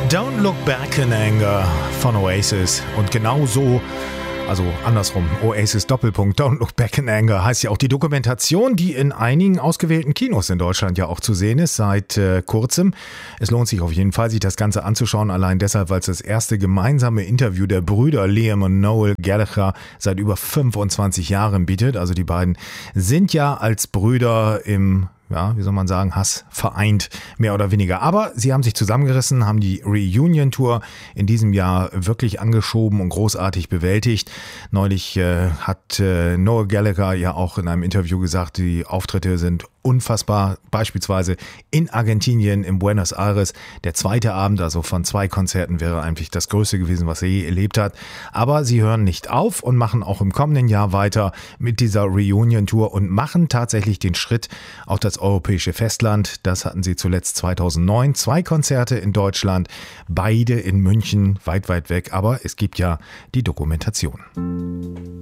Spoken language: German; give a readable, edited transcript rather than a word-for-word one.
Don't Look Back in Anger von Oasis. Und genau so, also andersrum, Oasis Doppelpunkt, Don't Look Back in Anger heißt ja auch die Dokumentation, die in einigen ausgewählten Kinos in Deutschland ja auch zu sehen ist seit kurzem. Es lohnt sich auf jeden Fall, sich das Ganze anzuschauen, allein deshalb, weil es das erste gemeinsame Interview der Brüder Liam und Noel Gallagher seit über 25 Jahren bietet. Also die beiden sind ja als Brüder im wie soll man sagen, Hass vereint, mehr oder weniger. Aber sie haben sich zusammengerissen, haben die Reunion-Tour in diesem Jahr wirklich angeschoben und großartig bewältigt. Neulich hat Noel Gallagher ja auch in einem Interview gesagt, die Auftritte sind unfassbar. Beispielsweise in Argentinien, in Buenos Aires. Der zweite Abend, also von 2 Konzerten, wäre eigentlich das größte gewesen, was er je erlebt hat. Aber sie hören nicht auf und machen auch im kommenden Jahr weiter mit dieser Reunion-Tour und machen tatsächlich den Schritt auf das europäische Festland. Das hatten sie zuletzt 2009. 2 Konzerte in Deutschland, beide in München, weit, weit weg. Aber es gibt ja die Dokumentation.